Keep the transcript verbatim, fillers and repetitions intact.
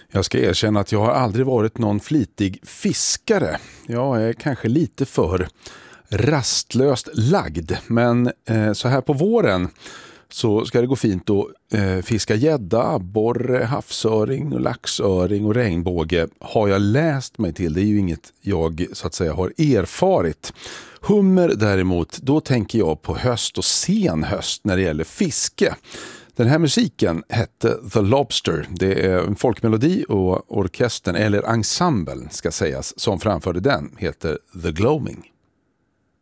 Jag ska erkänna att jag har aldrig varit någon flitig fiskare. Jag är kanske lite för rastlöst lagd. Men eh, så här på våren så ska det gå fint att eh, fiska gädda, abborre, havsöring, och laxöring och regnbåge. Har jag läst mig till, det är ju inget jag så att säga har erfarit. Hummer däremot, då tänker jag på höst och sen höst när det gäller fiske. Den här musiken hette The Lobster. Det är en folkmelodi och orkestern, eller ensemblen ska sägas, som framförde den heter The Gloaming.